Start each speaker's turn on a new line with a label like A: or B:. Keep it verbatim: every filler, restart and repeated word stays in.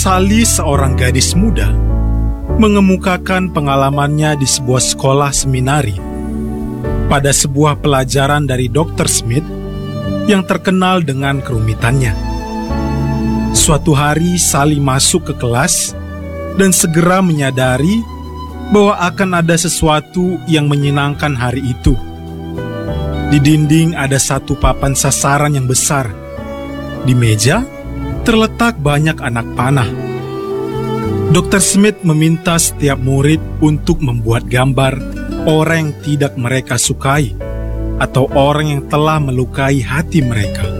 A: Sally, seorang gadis muda, mengemukakan pengalamannya di sebuah sekolah seminari pada sebuah pelajaran dari dokter Smith yang terkenal dengan kerumitannya. Suatu hari Sally masuk ke kelas dan segera menyadari bahwa akan ada sesuatu yang menyenangkan hari itu. Di dinding ada satu papan sasaran yang besar. Di meja terletak banyak anak panah. dokter Smith meminta setiap murid untuk membuat gambar orang yang tidak mereka sukai atau orang yang telah melukai hati mereka.